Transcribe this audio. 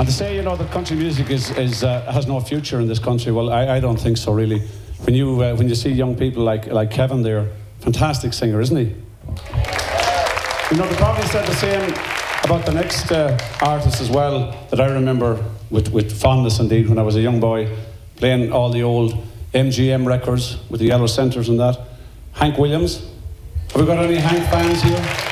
And to say, you know, that country music has no future in this country, well, I don't think so, really. When you see young people like Kevin there, fantastic singer, isn't he? You know, they probably said the same about the next artist as well, that I remember with fondness indeed when I was a young boy, playing all the old MGM records with the yellow centres and that. Hank Williams. Have we got any Hank fans here?